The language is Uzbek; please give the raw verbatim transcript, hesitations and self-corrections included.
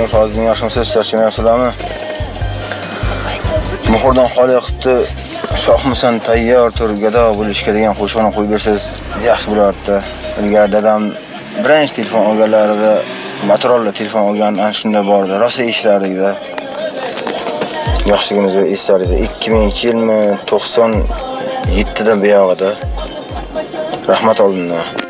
Fazliddin yaxshimisiz? Charchamayapsizlarmi? Muhurdan xoli qilibdi. Shohmisan tayyor tur gado bo'lishga degan qo'shig'ini qo'yib bersangiz yaxshi bo'lardi. Ilgari dadam birinchi telefon olganlarida Motorola telefon olgan ana shunda bordi. Rosa eshitlardik-da. Yoshligimizda eslar edi. ikki mingchi yilmi to'qson yettida buyog'ida. Rahmat oldindan.